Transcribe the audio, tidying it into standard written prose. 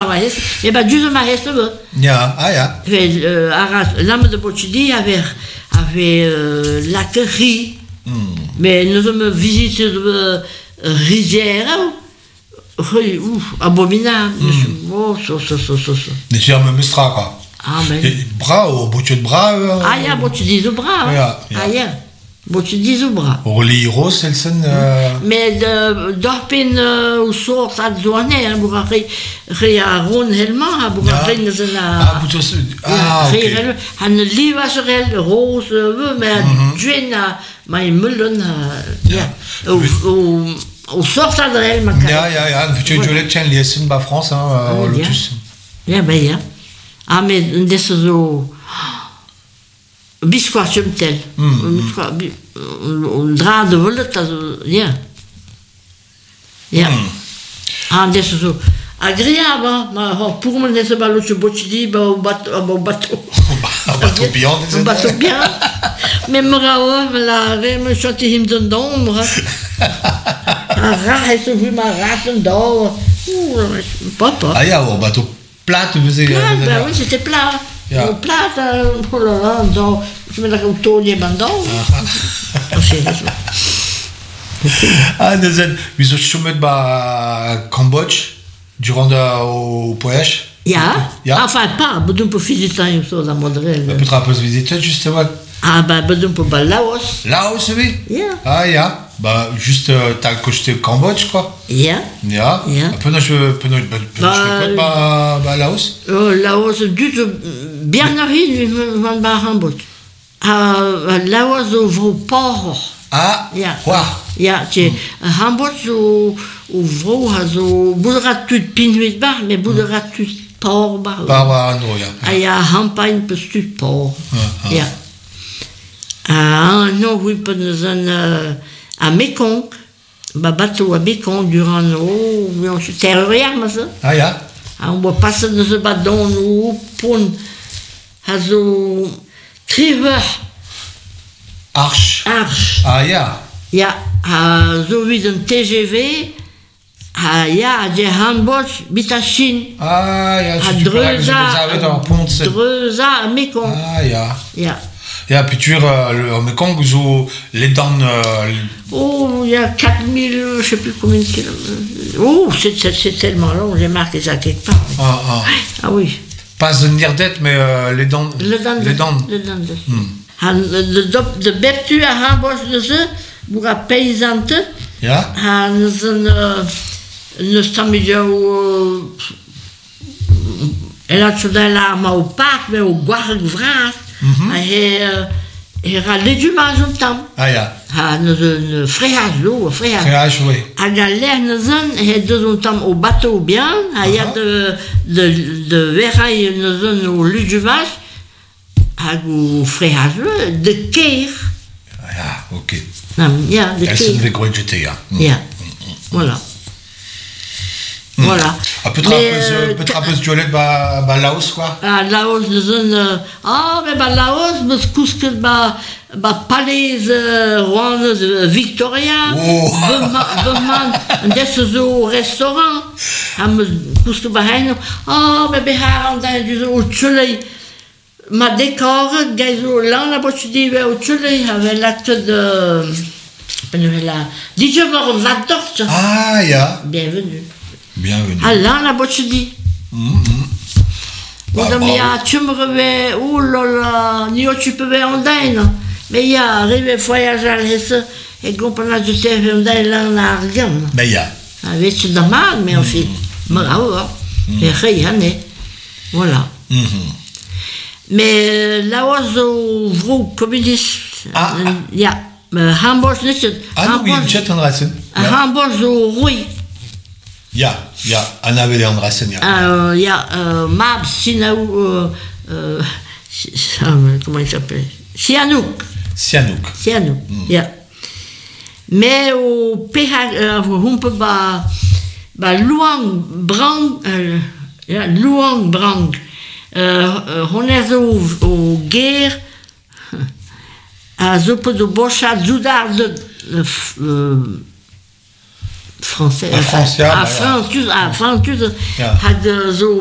Mahes, et ben du Mahes le. Ja, ja. L'âme de Bochidi avait l'accueil, mais nous avons visité rizière, abominable. Oh, ça. Des germes mestra, quoi. Ah, ben. Bras, au bout de bras. Ah, il y a Bochidi au bras. Ah, il y a. Bochidi au bras. Au lit rose, Elsen. Mais d'orpin ou sort ça de zone, hein, pour aller à Ron Helman, pour aller dans la. Ah, plutôt. Ah, ok. Un livre sur elle, rose, mais Jane, mais Mullen, au sort ça de elle, ma Ja, un futur Jolette Chen, l'Essen, bas France, hein, Lotus. Ja, ben ja. Ah, mais des zo. Bisquatje tel. Een draad de wollet, ja. Ja. Ah, des zo. Agréable, mais pour moi, des ballotjes botchidi, au bateau. Un bateau bien, un bateau bien. Mais moi, la me chante him de d'ombre. Un rat, et vu ma rat d'or. Papa. Ah, ja, au bateau plat, tu faisais. Plat, ben oui, c'était plat. Ja. Plat, oh là là, donc, je me l'ai retourné maintenant. Ah, Nezen, wieso schummet bei Cambodge durant au voyage? Ja, Ja. Enfin pas, bedoel pour visiter so la modèle. Peut-être un peu visiter justement. Ah ben bedoel pour Laos. Laos, oui. Ja. Ah, ja. Bah, juste, t'as le côté Cambodge, quoi. Ja. Ja. Ja. Peu je pas Laos. Laos, du bien arrivé, van Bahambot. Laos ouvre port. Ah, Ja. quoi? Ja, c'est Hambot ouvre, zo boudratut pinuit bar, mais boudratut port bar. Bah, non, ja. Ah, ja, hampain pestut port. Ja. Ah, non, oui, pas à Mekong, bateau à Mekong, durant nous, on se terrorisait, mais ça. Ah, ja. On va passer dans ce bateau, nous, pour un triveur. Arche. Ah, ja. Ja, zo wie een TGV, ja, de handbots, bita Chine. Ah, ja, je Dreuza à Mekong. Ah, ja. Ja. Ja, puis tu le Mekong, les dents. Oh, il y a 4000, je ne sais plus combien de kilomètres. Oh, c'est tellement long, j'ai marqué ça quelque part. Ah oui. Pas de Nierdette, mais les dents. Les dents. De Bertu à Hambos de ce, pour la paysante. Ja. Een stammidio. Elle a tout dans l'arme au parc, mais au guarde vraag. Hij had légumes en temps. Ah, ja. Een fréage, Fréage, oui. Hij had lernen, hij had een temps au bateau bien. Hij had de verraille au légumes. Hij had fréage, de keer. Ja, oké. Ja, de keer. Elle se devait grotter, ja. Ja, voilà. Voilà. Peut-être un peu de Jolette, bah, Laos, quoi. Laos, mais Laos, mais ce que palais, Rouen, Victoria, des au restaurant, ce que mais behar, au Chile, ma décor, gaiso, là, la boîte de au Chile, avec l'acte de. DJ Vadort. Ah, ja. Bienvenue. Bienvenue. Ah là, la boîte de tu me revais, oh là là, tu peux aller en Daine. Mais il y a arrivé voyage à l'Est, et qu'on peut la jeter en Daine là, en Argent. Mais il y a. Avec ce dommage, mais aussi, bravo, et rien, voilà. Mais là, au groupe communiste, il y a Hamburg, n'est-ce pas? Ah oui, il y a un racine. Hamburg au Rouy. Ja, en avait les Andressen, ja. Ja, Mab Sinaou, comment il s'appelle? Sihanouk, ja. Mais au PH, on peut Luang Brang, on est au guerre, à Zopo de Bocha, Zoudar de français. France, ja. France,